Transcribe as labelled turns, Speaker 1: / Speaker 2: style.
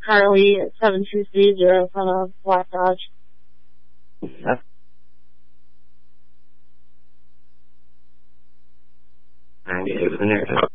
Speaker 1: Carly at 7230 from a Black Dodge.
Speaker 2: That's 98 in there.